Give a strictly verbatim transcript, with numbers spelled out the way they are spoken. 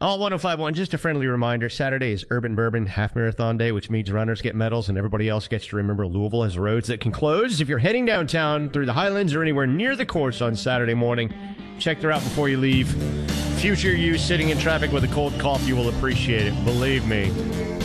All one oh five point one, just a friendly reminder, Saturday is Urban Bourbon Half Marathon Day, which means runners get medals and everybody else gets to remember Louisville has roads that can close. If you're heading downtown through the Highlands or anywhere near the course on Saturday morning, check their out before you leave. Future you sitting in traffic with a cold cough, you will appreciate it. Believe me.